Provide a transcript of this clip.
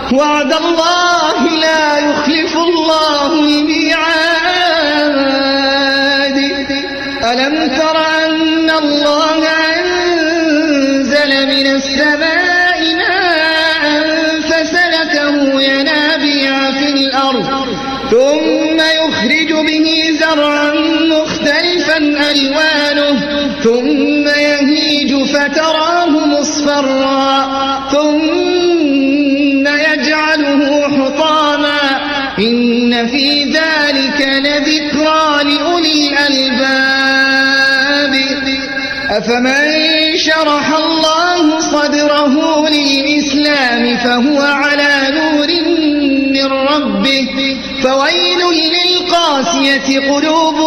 وعد الله لا يخلف الله الميعاد ألم تر أن الله أنزل من السماء ماء فسلكه ينابيع في الأرض ثم يخرج به زرعا مختلفا ألوانه ثم يهيج فتراه مصفرا ثم يجعله حطاما إن في ذلك لذكرى لأولي الألباب أفمن شرح الله صدره للإسلام فهو على نور من ربه فويل للقاسية قلوبهم